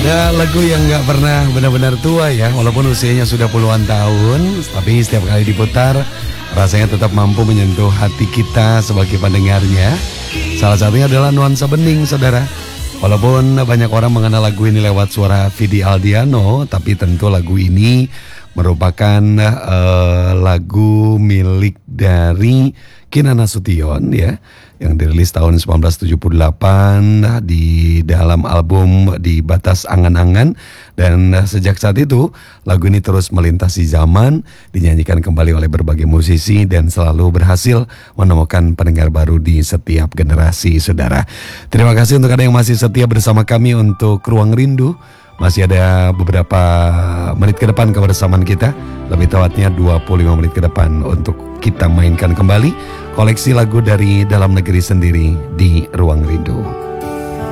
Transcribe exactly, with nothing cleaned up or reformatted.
Ada lagu yang gak pernah benar-benar tua ya, walaupun usianya sudah puluhan tahun, tapi setiap kali diputar rasanya tetap mampu menyentuh hati kita sebagai pendengarnya. Salah satunya adalah Nuansa Bening, saudara. Walaupun banyak orang mengenal lagu ini lewat suara Vidi Aldiano, tapi tentu lagu ini merupakan uh, lagu milik dari Kinan Nasution ya, yang dirilis tahun seribu sembilan ratus tujuh puluh delapan di dalam album Di Batas Angan-Angan. Dan sejak saat itu lagu ini terus melintasi zaman, dinyanyikan kembali oleh berbagai musisi dan selalu berhasil menemukan pendengar baru di setiap generasi, saudara. Terima kasih untuk Anda yang masih setia bersama kami untuk Ruang Rindu. Masih ada beberapa menit ke depan kebersamaan kita, lebih tepatnya dua puluh lima menit ke depan untuk kita mainkan kembali koleksi lagu dari dalam negeri sendiri di Ruang Rindu.